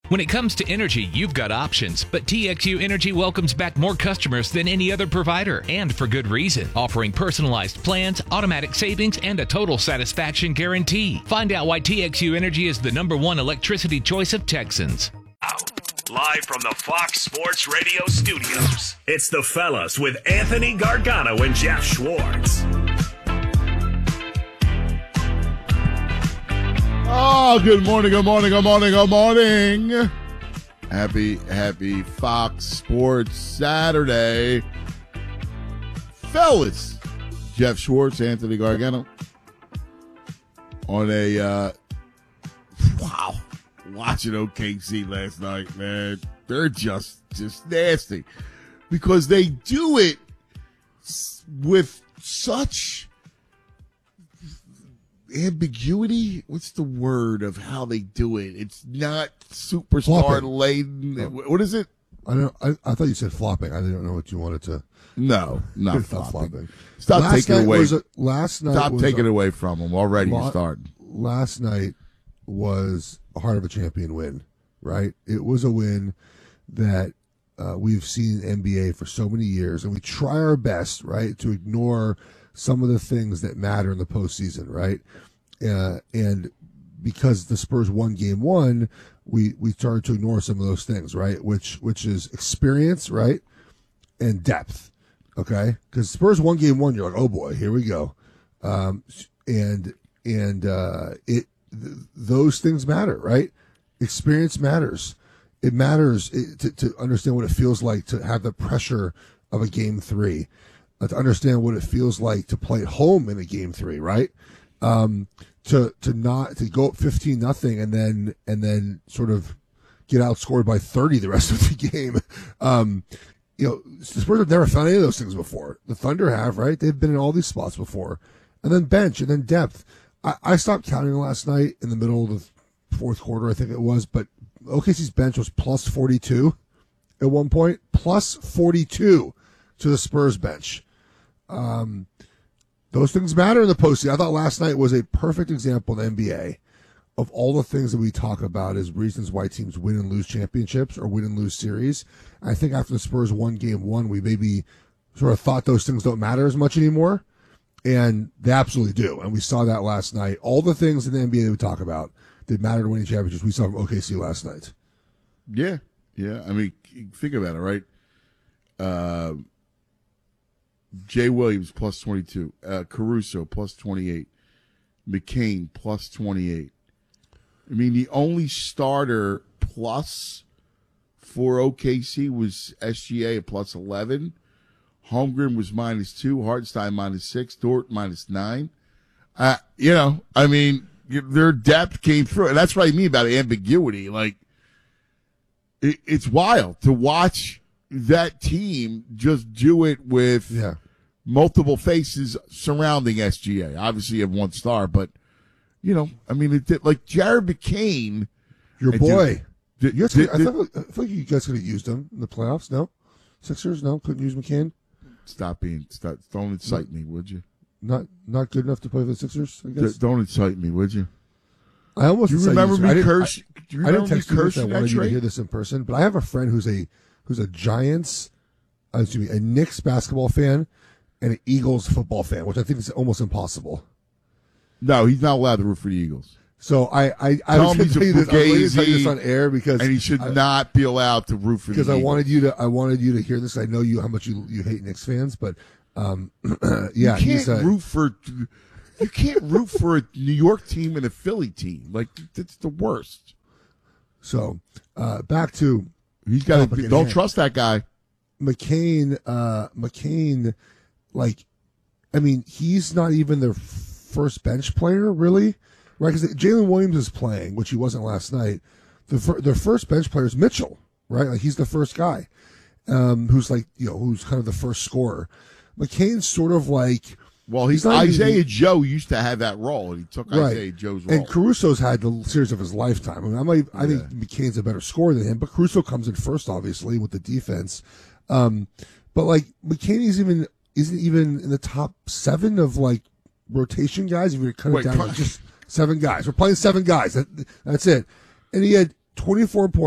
When it comes to energy, you've got options, but TXU Energy welcomes back more customers than any other provider, and for good reason, offering personalized plans, automatic savings, and a total satisfaction guarantee. Find out why TXU Energy is the #1 electricity choice of Texans. Live from the Fox Sports Radio studios, it's The Fellas with Anthony Gargano and Jeff Schwartz. Oh, good morning, good morning, good morning, good morning. Happy Fox Sports Saturday. Fellas, Jeff Schwartz, Anthony Gargano. On a, watching OKC last night, man. They're just nasty. Because they do it with such ambiguity. What's the word of how they do it? It's not superstar laden. What is it? I thought you said flopping. I didn't know what you wanted to. No, not flopping. Stop taking it away. Last night. Stop taking it away from them. Already you're starting. Last night was a heart of a champion win, right? It was a win that we've seen in NBA for so many years, and we try our best, right, to ignore some of the things that matter in the postseason, right? And because the Spurs won game one, we started to ignore some of those things, right? Which is experience, right? And depth, okay? Because Spurs won game one, you're like, oh boy, here we go. Those things matter, right? Experience matters. It matters to understand what it feels like to have the pressure of a game three. To understand what it feels like to play at home in a game three, right? To go up 15-0 and then sort of get outscored by 30 the rest of the game. The Spurs have never found any of those things before. The Thunder have, right? They've been in all these spots before. And then bench and then depth. I stopped counting last night in the middle of the fourth quarter, I think it was, but OKC's bench was plus 42 at one point. Plus 42 to the Spurs bench. Those things matter in the postseason. I thought last night was a perfect example in the NBA of all the things that we talk about as reasons why teams win and lose championships or win and lose series. I think after the Spurs won game one, we maybe sort of thought those things don't matter as much anymore, and they absolutely do. And we saw that last night. All the things in the NBA that we talk about that matter to winning championships, we saw from OKC last night. Yeah. I mean, think about it, right? Jay Williams plus 22, Caruso plus 28, McCain plus 28. I mean, the only starter plus for OKC was SGA at plus 11. Holmgren was -2, Hartenstein -6, Dort -9. I mean, their depth came through, and that's what I mean about ambiguity. Like, it's wild to watch that team just do it with multiple faces surrounding SGA. Obviously, you have one star, but, I mean, it did, like Jared McCain. Your boy. I feel like you guys could have used him in the playoffs, no? Sixers, no? Couldn't use McCain? Don't incite me, would you? Not good enough to play for the Sixers, I guess? Don't incite me, would you? I almost. Do you remember me cursing? I didn't text you. I wanted you to hear this in person, but I have a friend who's a Knicks basketball fan and an Eagles football fan, which I think is almost impossible. No, he's not allowed to root for the Eagles. So I was going to tell you this on air because and he should not be allowed to root for the Eagles. Because I wanted you to hear this. I know how much you hate Knicks fans, but you can't root for a New York team and a Philly team. Like, it's the worst. So back to he's got to don't trust that guy. McCain, like, I mean, he's not even their first bench player, really, right? Because Jalen Williams is playing, which he wasn't last night. Their first bench player is Mitchell, right? Like, he's the first guy, who's kind of the first scorer. McCain's sort of like, well, Isaiah Joe used to have that role, and he took Isaiah Joe's role. And Caruso's had the series of his lifetime. I mean, I think McCain's a better scorer than him, but Caruso comes in first, obviously, with the defense. But like McCain isn't even in the top 7 of like rotation guys. If you're cutting down to just 7 guys, we're playing 7 guys. That's it. And he had 24 points.